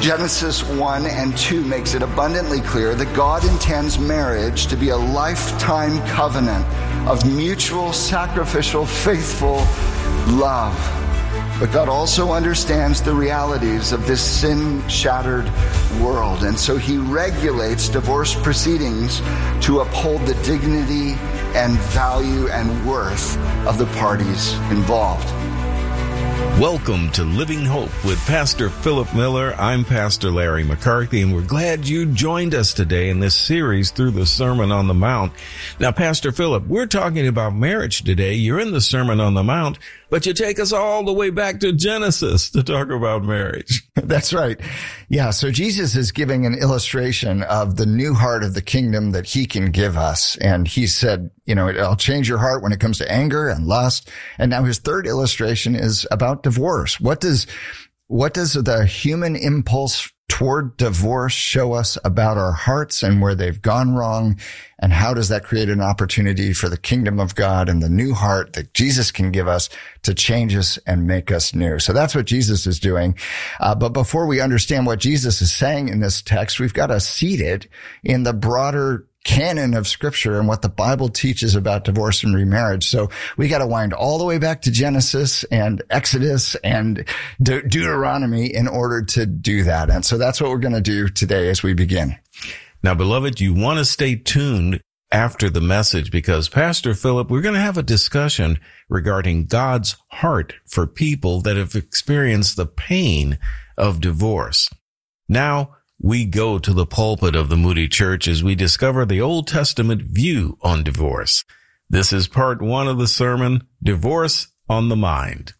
Genesis 1 and 2 makes it abundantly clear that God intends marriage to be a lifetime covenant of mutual, sacrificial, faithful love. But God also understands the realities of this sin-shattered world, and so he regulates divorce proceedings to uphold the dignity and value and worth of the parties involved. Welcome to Living Hope with Pastor Philip Miller. I'm Pastor Larry McCarthy, and we're glad you joined us today in this series through the Sermon on the Mount. Now, Pastor Philip, we're talking about marriage today. You're in the Sermon on the Mount, but you take us all the way back to Genesis to talk about marriage. That's right. Yeah, so Jesus is giving an illustration of the new heart of the kingdom that he can give us. And he said, I'll change your heart when it comes to anger and lust. And now his third illustration is about divorce. What does the human impulse toward divorce show us about our hearts and where they've gone wrong? And how does that create an opportunity for the kingdom of God and the new heart that Jesus can give us to change us and make us new? So that's what Jesus is doing. But before we understand what Jesus is saying in this text, we've got to seed it in the broader canon of scripture and what the Bible teaches about divorce and remarriage. So we got to wind all the way back to Genesis and Exodus and Deuteronomy in order to do that. And so that's what we're going to do today as we begin. Now, beloved, you want to stay tuned after the message because Pastor Philip, we're going to have a discussion regarding God's heart for people that have experienced the pain of divorce. Now, we go to the pulpit of the Moody Church as we discover the Old Testament view on divorce. This is part one of the sermon, Divorce on the Mind.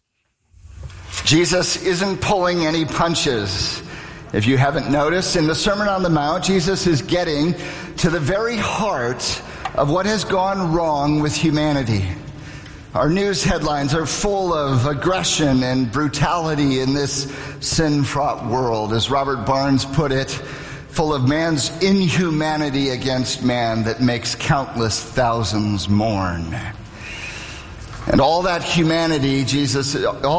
Jesus isn't pulling any punches. If you haven't noticed, in the Sermon on the Mount, Jesus is getting to the very heart of what has gone wrong with humanity. Our news headlines are full of aggression and brutality in this sin-fraught world. As Robert Barnes put it, full of man's inhumanity against man that makes countless thousands mourn. And all that inhumanity, Jesus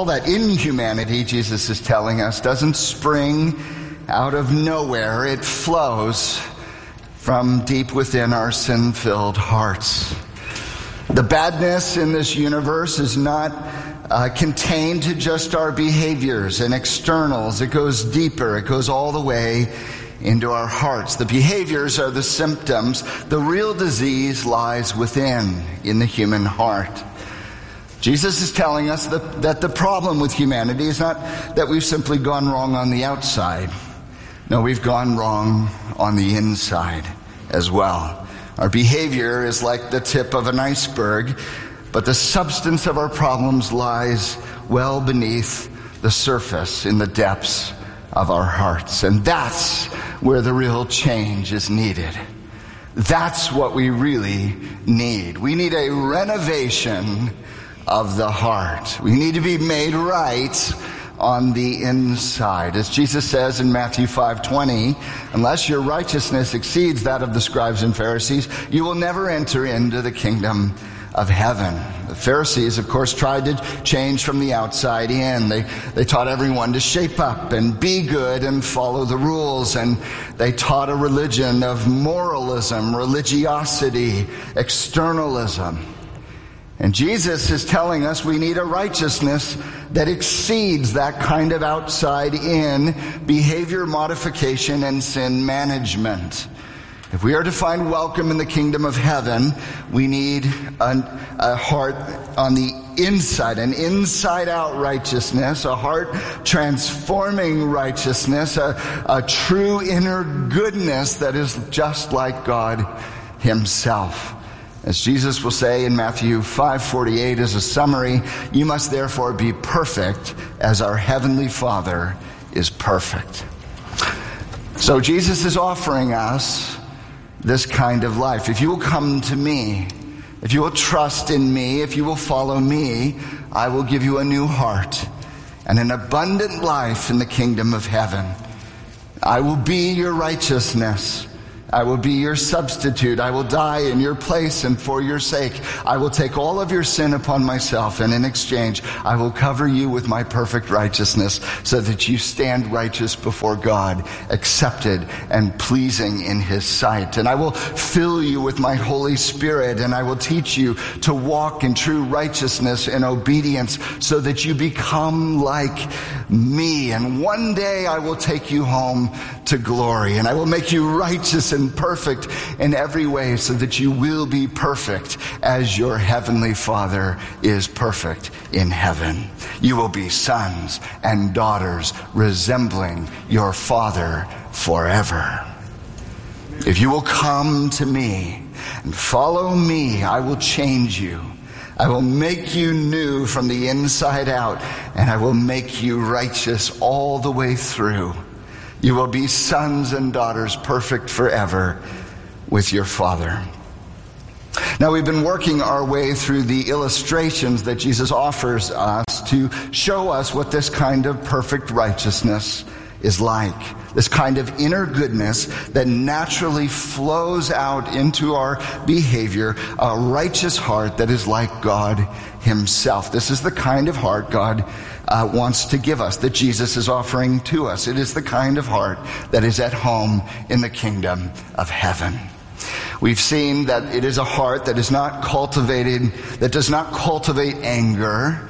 is telling us, doesn't spring out of nowhere. It flows from deep within our sin-filled hearts. The badness in this universe is not contained to just our behaviors and externals. It goes deeper. It goes all the way into our hearts. The behaviors are the symptoms. The real disease lies within, in the human heart. Jesus is telling us that the problem with humanity is not that we've simply gone wrong on the outside. No, we've gone wrong on the inside as well. Our behavior is like the tip of an iceberg, but the substance of our problems lies well beneath the surface in the depths of our hearts. And that's where the real change is needed. That's what we really need. We need a renovation of the heart. We need to be made right on the inside. As Jesus says in Matthew 5:20, unless your righteousness exceeds that of the scribes and Pharisees, you will never enter into the kingdom of heaven. The Pharisees, of course, tried to change from the outside in. They taught everyone to shape up and be good and follow the rules. And they taught a religion of moralism, religiosity, externalism. And Jesus is telling us we need a righteousness that exceeds that kind of outside-in behavior modification and sin management. If we are to find welcome in the kingdom of heaven, we need a heart on the inside, an inside-out righteousness, a heart-transforming righteousness, a true inner goodness that is just like God himself. As Jesus will say in Matthew 5:48 as a summary, you must therefore be perfect as our heavenly Father is perfect. So Jesus is offering us this kind of life. If you will come to me, if you will trust in me, if you will follow me, I will give you a new heart and an abundant life in the kingdom of heaven. I will be your righteousness. I will be your substitute. I will die in your place and for your sake. I will take all of your sin upon myself, and in exchange, I will cover you with my perfect righteousness so that you stand righteous before God, accepted and pleasing in his sight. And I will fill you with my Holy Spirit, and I will teach you to walk in true righteousness and obedience so that you become like me. And one day I will take you home to glory, and I will make you righteous and perfect in every way so that you will be perfect as your heavenly Father is perfect in heaven. You will be sons and daughters resembling your Father forever. If you will come to me and follow me, I will change you. I will make you new from the inside out, and I will make you righteous all the way through. You will be sons and daughters perfect forever with your Father. Now, we've been working our way through the illustrations that Jesus offers us to show us what this kind of perfect righteousness is like. This kind of inner goodness that naturally flows out into our behavior, a righteous heart that is like God himself. This is the kind of heart God wants to give us, that Jesus is offering to us. It is the kind of heart that is at home in the kingdom of heaven. We've seen that it is a heart that is not cultivated, that does not cultivate anger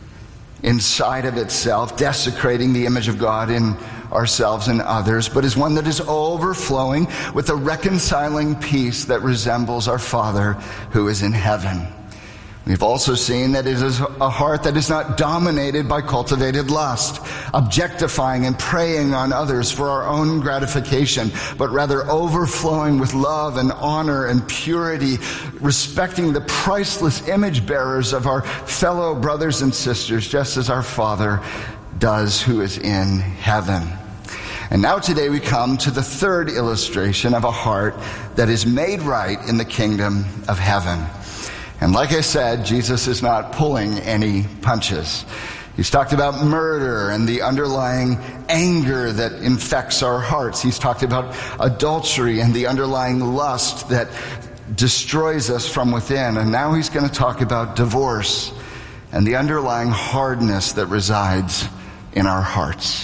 inside of itself, desecrating the image of God in ourselves and others, but is one that is overflowing with a reconciling peace that resembles our Father who is in heaven. We've also seen that it is a heart that is not dominated by cultivated lust, objectifying and preying on others for our own gratification, but rather overflowing with love and honor and purity, respecting the priceless image bearers of our fellow brothers and sisters, just as our Father does who is in heaven. And now today we come to the third illustration of a heart that is made right in the kingdom of heaven. And like I said, Jesus is not pulling any punches. He's talked about murder and the underlying anger that infects our hearts. He's talked about adultery and the underlying lust that destroys us from within. And now he's going to talk about divorce and the underlying hardness that resides in our hearts.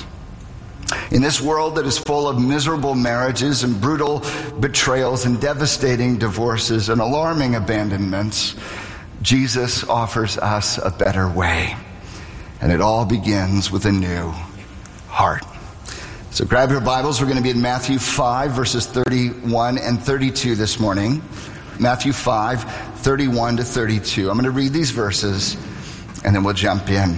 In this world that is full of miserable marriages and brutal betrayals and devastating divorces and alarming abandonments, Jesus offers us a better way. And it all begins with a new heart. So grab your Bibles. We're going to be in Matthew 5, verses 31 and 32 this morning. Matthew 5, 31 to 32. I'm going to read these verses, and then we'll jump in.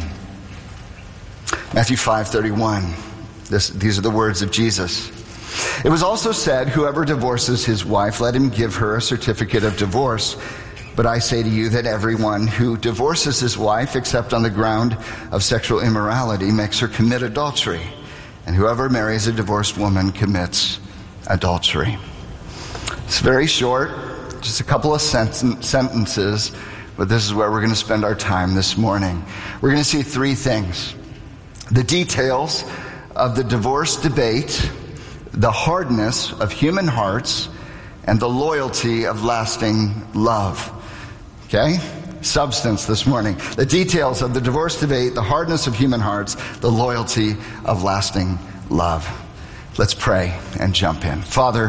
Matthew 5, 31. These are the words of Jesus. It was also said, whoever divorces his wife, let him give her a certificate of divorce. But I say to you that everyone who divorces his wife, except on the ground of sexual immorality, makes her commit adultery. And whoever marries a divorced woman commits adultery. It's very short, just a couple of sentences, but this is where we're going to spend our time this morning. We're going to see three things: the details of the divorce debate, the hardness of human hearts, and the loyalty of lasting love. Okay? Substance this morning. The details of the divorce debate, the hardness of human hearts, the loyalty of lasting love. Let's pray and jump in. Father,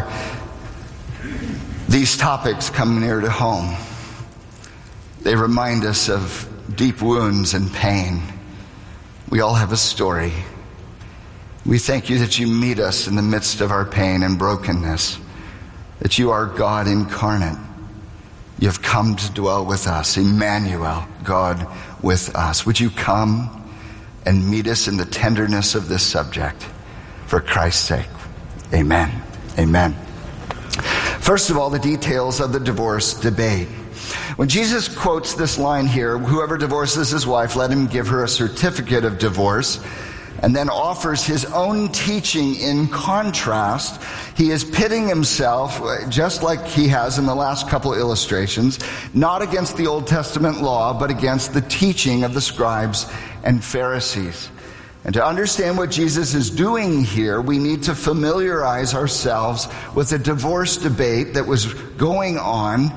these topics come near to home. They remind us of deep wounds and pain. We all have a story. We thank you that you meet us in the midst of our pain and brokenness, that you are God incarnate. You have come to dwell with us, Emmanuel, God with us. Would you come and meet us in the tenderness of this subject for Christ's sake? Amen. Amen. First of all, the details of the divorce debate. When Jesus quotes this line here, whoever divorces his wife, let him give her a certificate of divorce, and then offers his own teaching in contrast, he is pitting himself, just like he has in the last couple of illustrations, not against the Old Testament law, but against the teaching of the scribes and Pharisees. And to understand what Jesus is doing here, we need to familiarize ourselves with the divorce debate that was going on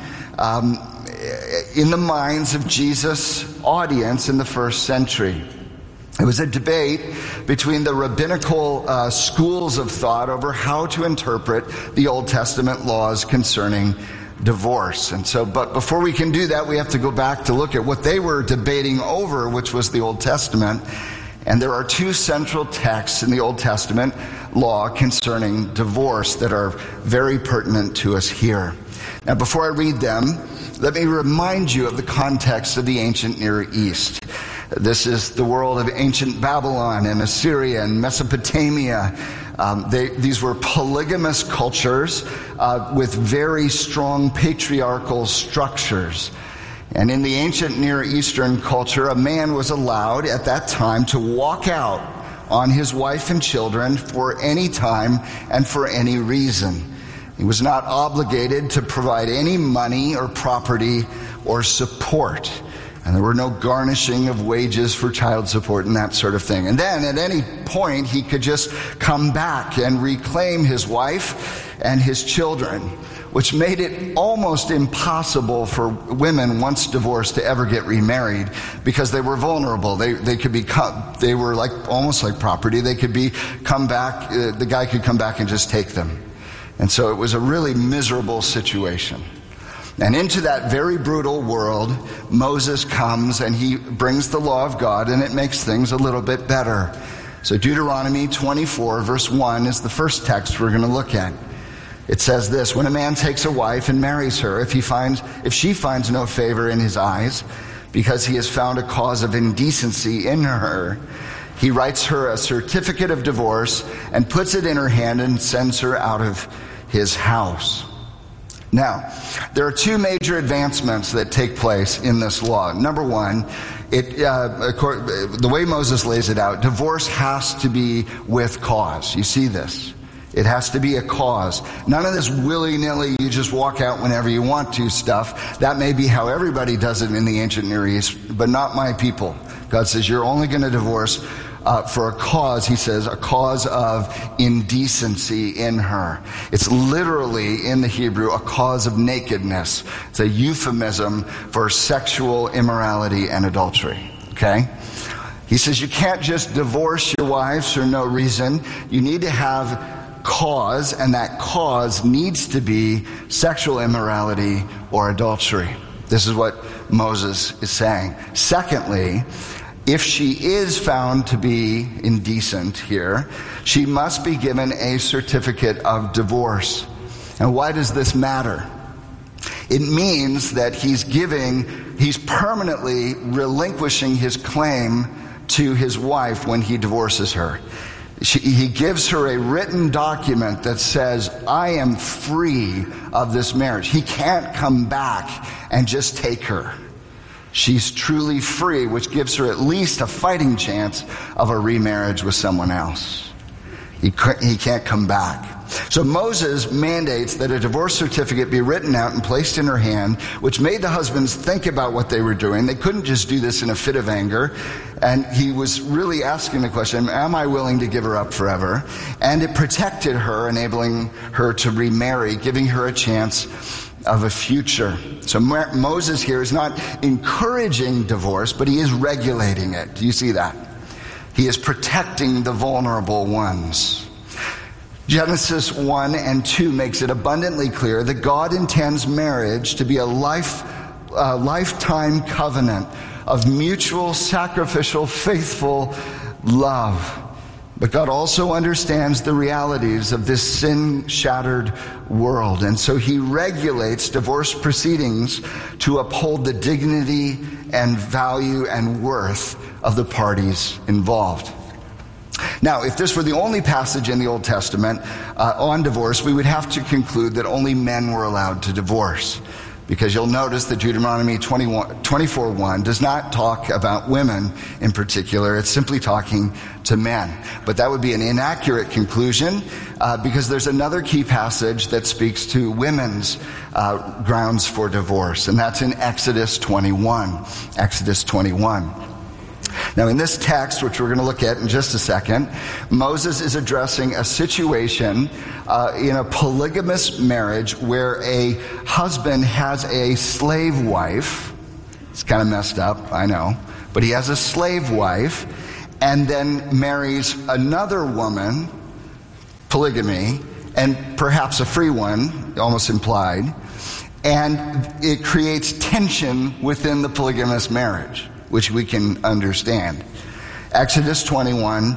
in the minds of Jesus' audience in the first century. It was a debate between the rabbinical schools of thought over how to interpret the Old Testament laws concerning divorce. But before we can do that, we have to go back to look at what they were debating over, which was the Old Testament. And there are two central texts in the Old Testament law concerning divorce that are very pertinent to us here. Now, before I read them, let me remind you of the context of the ancient Near East. This is the world of ancient Babylon and Assyria and Mesopotamia. These were polygamous cultures with very strong patriarchal structures. And in the ancient Near Eastern culture, a man was allowed at that time to walk out on his wife and children for any time and for any reason. He was not obligated to provide any money or property or support. And there were no garnishing of wages for child support and that sort of thing. And then at any point, he could just come back and reclaim his wife and his children, which made it almost impossible for women once divorced to ever get remarried because they were vulnerable. They were almost like property. They could come back. The guy could come back and just take them. And so it was a really miserable situation. And into that very brutal world, Moses comes and he brings the law of God, and it makes things a little bit better. So Deuteronomy 24 verse 1 is the first text we're going to look at. It says this: when a man takes a wife and marries her, if she finds no favor in his eyes, because he has found a cause of indecency in her, he writes her a certificate of divorce and puts it in her hand and sends her out of his house. Now, there are two major advancements that take place in this law. Number one, the way Moses lays it out, divorce has to be with cause. You see this? It has to be a cause. None of this willy-nilly, you just walk out whenever you want to stuff. That may be how everybody does it in the ancient Near East, but not my people. God says you're only going to divorce for a cause, he says, a cause of indecency in her. It's literally, in the Hebrew, a cause of nakedness. It's a euphemism for sexual immorality and adultery. Okay? He says you can't just divorce your wives for no reason. You need to have cause, and that cause needs to be sexual immorality or adultery. This is what Moses is saying. Secondly, if she is found to be indecent here, she must be given a certificate of divorce. And why does this matter? It means that he's permanently relinquishing his claim to his wife when he divorces her. He gives her a written document that says, I am free of this marriage. He can't come back and just take her. She's truly free, which gives her at least a fighting chance of a remarriage with someone else. He can't come back. So Moses mandates that a divorce certificate be written out and placed in her hand, which made the husbands think about what they were doing. They couldn't just do this in a fit of anger. And he was really asking the question, am I willing to give her up forever? And it protected her, enabling her to remarry, giving her a chance of a future. So Moses here is not encouraging divorce, but he is regulating it. Do you see that? He is protecting the vulnerable ones. Genesis 1 and 2 makes it abundantly clear that God intends marriage to be a lifetime covenant of mutual, sacrificial, faithful love. But God also understands the realities of this sin-shattered world. And so he regulates divorce proceedings to uphold the dignity and value and worth of the parties involved. Now, if this were the only passage in the Old Testament on divorce, we would have to conclude that only men were allowed to divorce. Because you'll notice that Deuteronomy 24:1 does not talk about women in particular. It's simply talking to men. But that would be an inaccurate conclusion because there's another key passage that speaks to women's grounds for divorce, and that's in Exodus 21. Exodus 21. Now, in this text, which we're going to look at in just a second, Moses is addressing a situation in a polygamous marriage where a husband has a slave wife. It's kind of messed up, I know. But he has a slave wife and then marries another woman, polygamy, and perhaps a free one, almost implied. And it creates tension within the polygamous marriage, which we can understand. Exodus 21,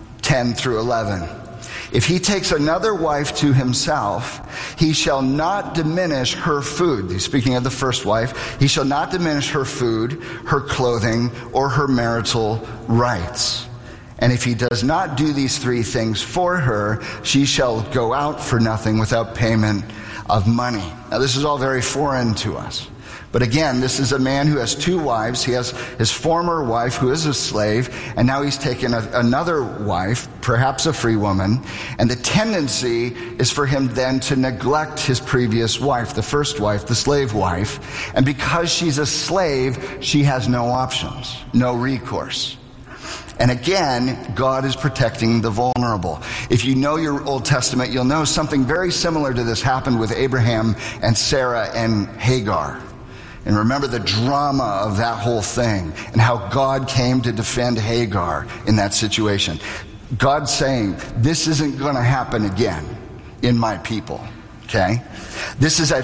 10 through 11. If he takes another wife to himself, he shall not diminish her food. He's speaking of the first wife. He shall not diminish her food, her clothing, or her marital rights. And if he does not do these three things for her, she shall go out for nothing without payment of money. Now, this is all very foreign to us. But again, this is a man who has two wives. He has his former wife, who is a slave, and now he's taken another wife, perhaps a free woman. And the tendency is for him then to neglect his previous wife, the first wife, the slave wife. And because she's a slave, she has no options, no recourse. And again, God is protecting the vulnerable. If you know your Old Testament, you'll know something very similar to this happened with Abraham and Sarah and Hagar. And remember the drama of that whole thing and how God came to defend Hagar in that situation. God's saying, this isn't going to happen again in my people. Okay? This is a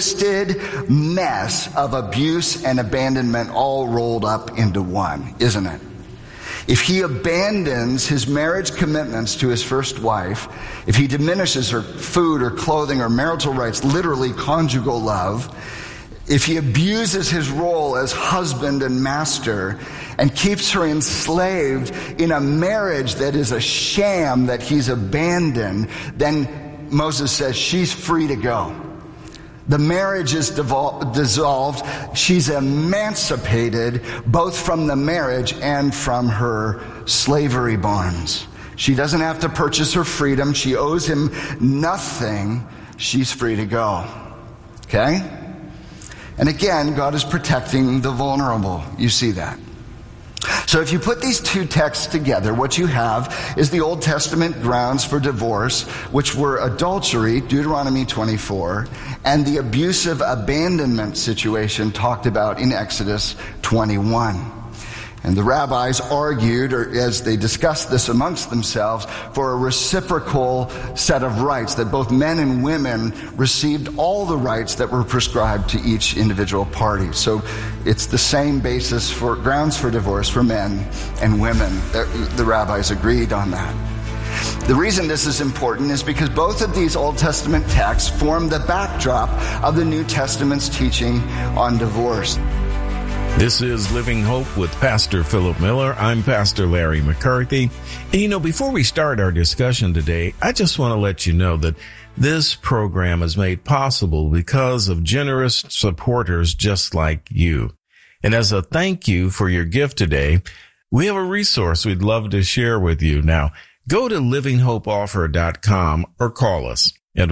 twisted mess of abuse and abandonment all rolled up into one, isn't it? If he abandons his marriage commitments to his first wife, if he diminishes her food or clothing or marital rights, literally conjugal love, if he abuses his role as husband and master and keeps her enslaved in a marriage that is a sham that he's abandoned, then Moses says she's free to go. The marriage is dissolved. She's emancipated both from the marriage and from her slavery bonds. She doesn't have to purchase her freedom. She owes him nothing. She's free to go. Okay? And again, God is protecting the vulnerable. You see that. So if you put these two texts together, what you have is the Old Testament grounds for divorce, which were adultery, Deuteronomy 24, and the abusive abandonment situation talked about in Exodus 21. And the rabbis argued, or as they discussed this amongst themselves, for a reciprocal set of rights, that both men and women received all the rights that were prescribed to each individual party. So it's the same basis for grounds for divorce for men and women. The rabbis agreed on that. The reason this is important is because both of these Old Testament texts form the backdrop of the New Testament's teaching on divorce. This is Living Hope with Pastor Philip Miller. I'm Pastor Larry McCarthy. And before we start our discussion today, I just want to let you know that this program is made possible because of generous supporters just like you. And as a thank you for your gift today, we have a resource we'd love to share with you. Now, go to livinghopeoffer.com or call us at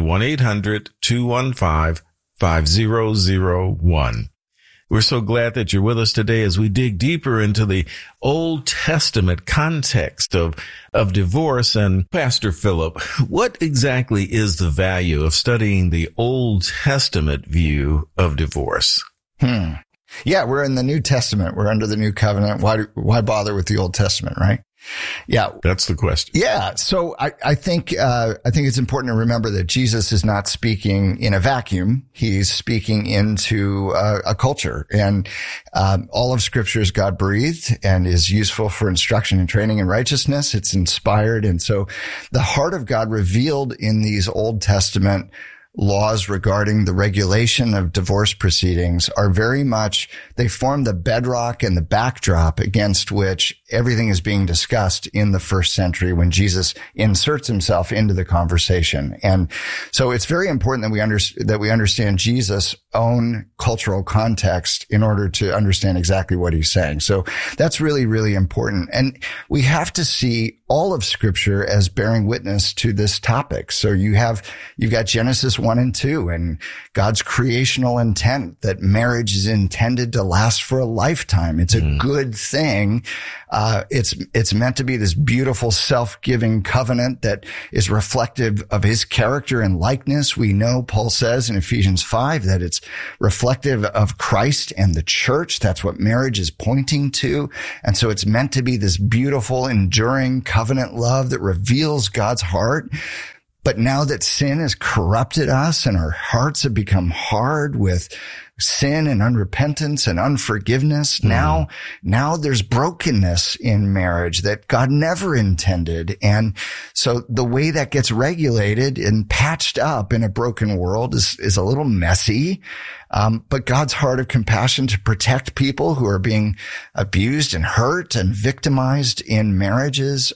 1-800-215-5001. We're so glad that you're with us today as we dig deeper into the Old Testament context of divorce. And Pastor Philip, what exactly is the value of studying the Old Testament view of divorce? Yeah, we're in the New Testament. We're under the New Covenant. Why bother with the Old Testament, right? Yeah. That's the question. Yeah. So I think it's important to remember that Jesus is not speaking in a vacuum. He's speaking into a culture, and all of Scripture is God breathed and is useful for instruction and training in righteousness. It's inspired. And so the heart of God revealed in these Old Testament laws regarding the regulation of divorce proceedings are very much, they form the bedrock and the backdrop against which everything is being discussed in the first century when Jesus inserts himself into the conversation. And so it's very important that we understand Jesus' own cultural context in order to understand exactly what he's saying. So that's really, really important. And we have to see all of Scripture as bearing witness to this topic. So you've got Genesis 1 and 2 and God's creational intent that marriage is intended to last for a lifetime. It's a good thing. It's meant to be this beautiful self-giving covenant that is reflective of his character and likeness. We know Paul says in Ephesians 5 that it's reflective of Christ and the church. That's what marriage is pointing to. And so it's meant to be this beautiful, enduring covenant love that reveals God's heart. But now that sin has corrupted us and our hearts have become hard with sin and unrepentance and unforgiveness, now there's brokenness in marriage that God never intended. And so the way that gets regulated and patched up in a broken world is a little messy. But God's heart of compassion to protect people who are being abused and hurt and victimized in marriages,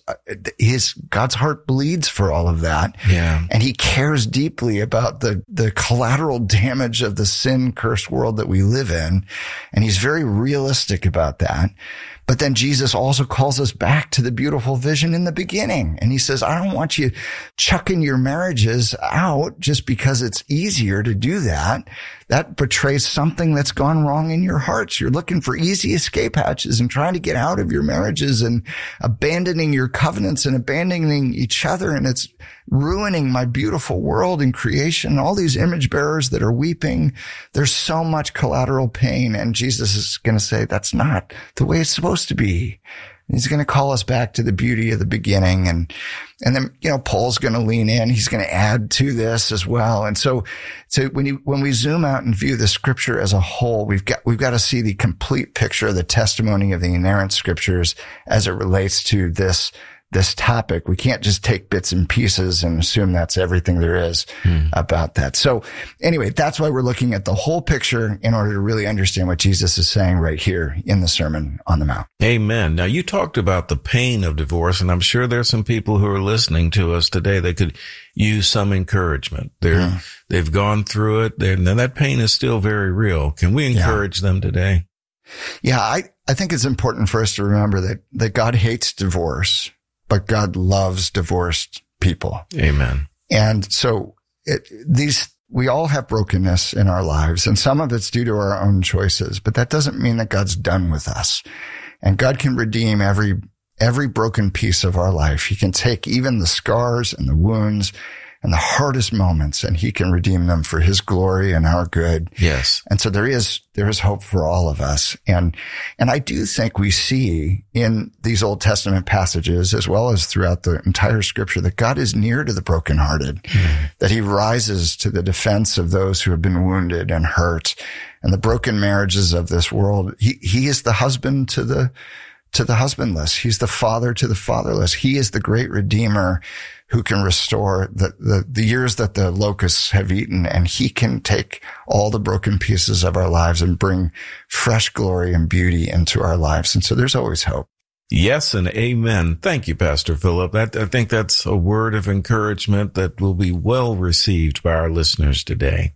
God's heart bleeds for all of that. Yeah. And he cares deeply about the collateral damage of the sin-cursed world that we live in. And he's very realistic about that. But then Jesus also calls us back to the beautiful vision in the beginning. And he says, I don't want you chucking your marriages out just because it's easier to do that. That betrays something that's gone wrong in your hearts. You're looking for easy escape hatches and trying to get out of your marriages and abandoning your covenants and abandoning each other. And it's ruining my beautiful world and creation. All these image bearers that are weeping. There's so much collateral pain. And Jesus is going to say, that's not the way it's supposed to be. He's going to call us back to the beauty of the beginning. And then, Paul's going to lean in. He's going to add to this as well. And so when we zoom out and view the Scripture as a whole, we've got to see the complete picture of the testimony of the inerrant Scriptures as it relates to this topic. We can't just take bits and pieces and assume that's everything there is about that. So anyway, that's why we're looking at the whole picture in order to really understand what Jesus is saying right here in the Sermon on the Mount. Amen. Now, you talked about the pain of divorce, and I'm sure there's some people who are listening to us today that could use some encouragement. They've gone through it, and that pain is still very real. Can we encourage them today? Yeah, I think it's important for us to remember that God hates divorce, but God loves divorced people. Amen. And so we all have brokenness in our lives, and some of it's due to our own choices, but that doesn't mean that God's done with us. And God can redeem every broken piece of our life. He can take even the scars and the wounds and the hardest moments, and he can redeem them for his glory and our good. Yes. And so there is hope for all of us. And I do think we see in these Old Testament passages, as well as throughout the entire Scripture, that God is near to the brokenhearted, that he rises to the defense of those who have been wounded and hurt. And the broken marriages of this world, he is the husband to the husbandless. He's the father to the fatherless. He is the great Redeemer who can restore the years that the locusts have eaten, and he can take all the broken pieces of our lives and bring fresh glory and beauty into our lives. And so there's always hope. Yes and amen. Thank you, Pastor Philip. I think that's a word of encouragement that will be well received by our listeners today.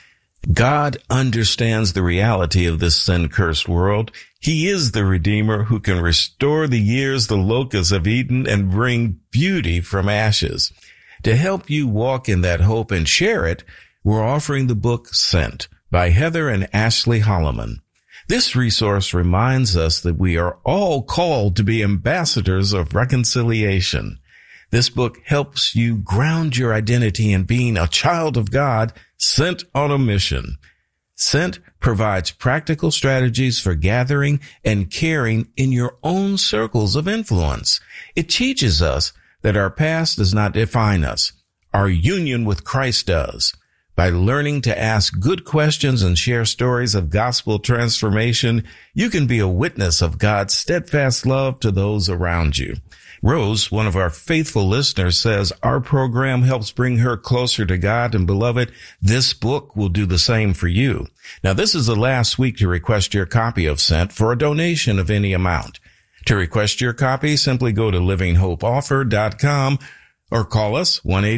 God understands the reality of this sin-cursed world. He is the Redeemer who can restore the years the locusts have eaten and bring beauty from ashes. To help you walk in that hope and share it, we're offering the book Sent by Heather and Ashley Holloman. This resource reminds us that we are all called to be ambassadors of reconciliation. This book helps you ground your identity in being a child of God sent on a mission. Sent provides practical strategies for gathering and caring in your own circles of influence. It teaches us that our past does not define us. Our union with Christ does. By learning to ask good questions and share stories of gospel transformation, you can be a witness of God's steadfast love to those around you. Rose, one of our faithful listeners, says our program helps bring her closer to God, and beloved, this book will do the same for you. Now, this is the last week to request your copy of Sent for a donation of any amount. To request your copy, simply go to livinghopeoffer.com or call us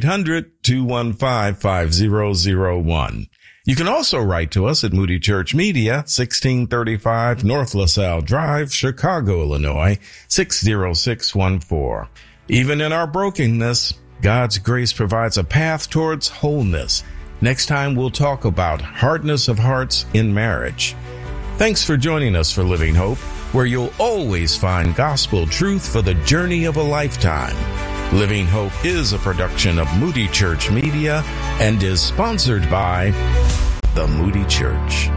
1-800-215-5001. You can also write to us at Moody Church Media, 1635 North LaSalle Drive, Chicago, Illinois, 60614. Even in our brokenness, God's grace provides a path towards wholeness. Next time, we'll talk about hardness of hearts in marriage. Thanks for joining us for Living Hope, where you'll always find gospel truth for the journey of a lifetime. Living Hope is a production of Moody Church Media and is sponsored by the Moody Church.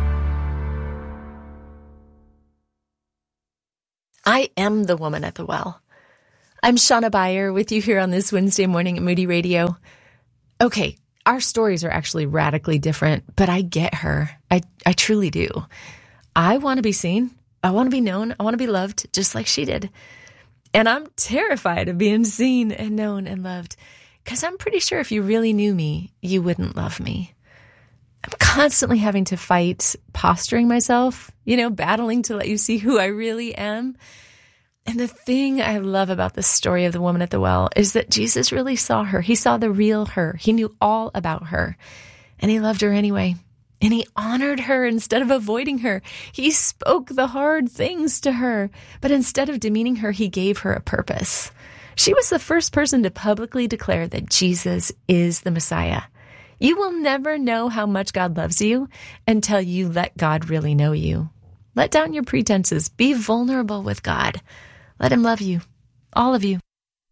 I am the woman at the well. I'm Shauna Beyer with you here on this Wednesday morning at Moody Radio. Okay, our stories are actually radically different, but I get her. I truly do. I want to be seen. I want to be known. I want to be loved just like she did. And I'm terrified of being seen and known and loved because I'm pretty sure if you really knew me, you wouldn't love me. I'm constantly having to fight posturing myself, battling to let you see who I really am. And the thing I love about the story of the woman at the well is that Jesus really saw her. He saw the real her. He knew all about her, and he loved her anyway. And he honored her instead of avoiding her. He spoke the hard things to her, but instead of demeaning her, he gave her a purpose. She was the first person to publicly declare that Jesus is the Messiah. You will never know how much God loves you until you let God really know you. Let down your pretenses. Be vulnerable with God. Let him love you. All of you.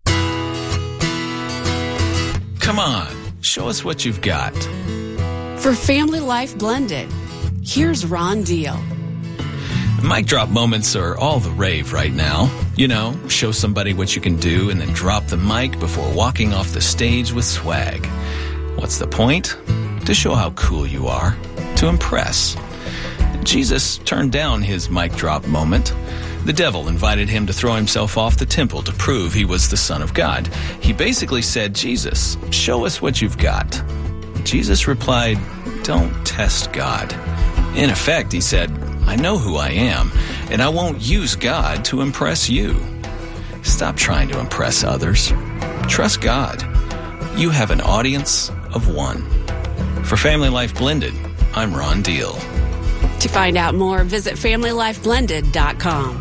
Come on, show us what you've got. For Family Life Blended, here's Ron Deal. Mic drop moments are all the rave right now. Show somebody what you can do and then drop the mic before walking off the stage with swag. What's the point? To show how cool you are. To impress. Jesus turned down his mic drop moment. The devil invited him to throw himself off the temple to prove he was the Son of God. He basically said, Jesus, show us what you've got. Jesus replied, don't test God. In effect, he said, I know who I am, and I won't use God to impress you. Stop trying to impress others. Trust God. You have an audience of one. For Family Life Blended, I'm Ron Deal. To find out more, visit FamilyLifeBlended.com.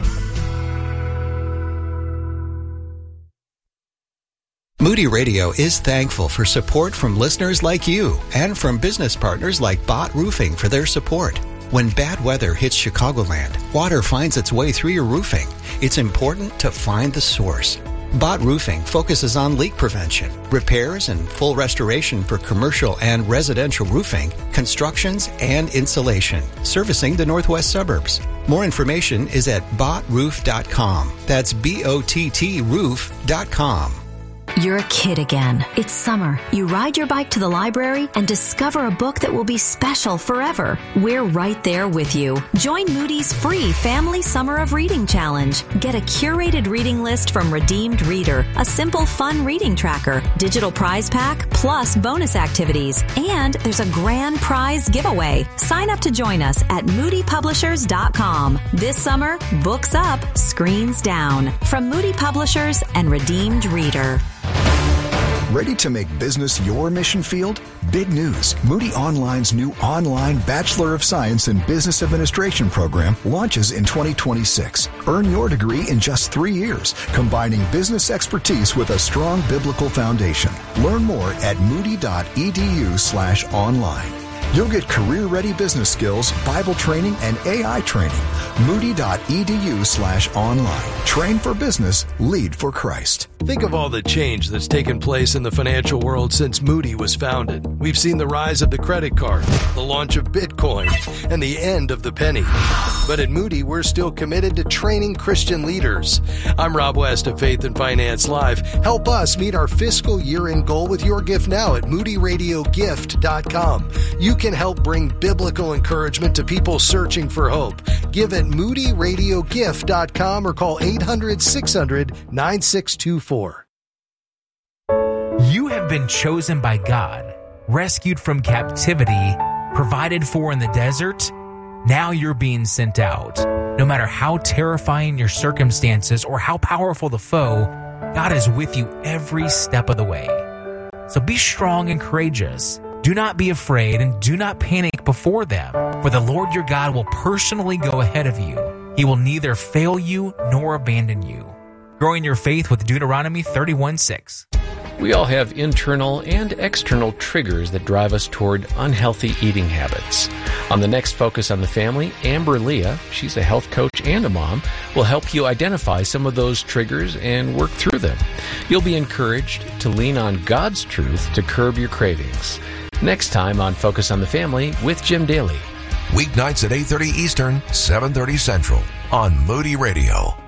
Moody Radio is thankful for support from listeners like you and from business partners like Bott Roofing for their support. When bad weather hits Chicagoland, water finds its way through your roofing. It's important to find the source. Bott Roofing focuses on leak prevention, repairs, and full restoration for commercial and residential roofing, constructions, and insulation, servicing the northwest suburbs. More information is at bottroof.com. That's BOTT roof.com. You're a kid again. It's summer. You ride your bike to the library and discover a book that will be special forever. We're right there with you. Join Moody's free Family Summer of Reading Challenge. Get a curated reading list from Redeemed Reader, a simple, fun reading tracker, digital prize pack, plus bonus activities. And there's a grand prize giveaway. Sign up to join us at moodypublishers.com. This summer, books up, screens down. From Moody Publishers and Redeemed Reader. Ready to make business your mission field? Big news. Moody Online's new online Bachelor of Science in Business Administration program launches in 2026. Earn your degree in just 3 years, combining business expertise with a strong biblical foundation. Learn more at moody.edu/online. You'll get career-ready business skills, Bible training, and AI training. Moody.edu/online. Train for business, lead for Christ. Think of all the change that's taken place in the financial world since Moody was founded. We've seen the rise of the credit card, the launch of Bitcoin, and the end of the penny. But at Moody, we're still committed to training Christian leaders. I'm Rob West of Faith and Finance Live. Help us meet our fiscal year-end goal with your gift now at moodyradiogift.com. You can help bring biblical encouragement to people searching for hope. Give at moodyradiogift.com or call 800-600-9624. You have been chosen by God, rescued from captivity, provided for in the desert. Now you're being sent out. No matter how terrifying your circumstances or how powerful the foe, God is with you every step of the way. So be strong and courageous. Do not be afraid and do not panic before them, for the Lord your God will personally go ahead of you. He will neither fail you nor abandon you. growing your faith with Deuteronomy 31:6. We all have internal and external triggers that drive us toward unhealthy eating habits. On the next Focus on the Family, Amber Leah, she's a health coach and a mom, will help you identify some of those triggers and work through them. You'll be encouraged to lean on God's truth to curb your cravings. Next time on Focus on the Family with Jim Daly. Weeknights at 8:30 Eastern, 7:30 Central on Moody Radio.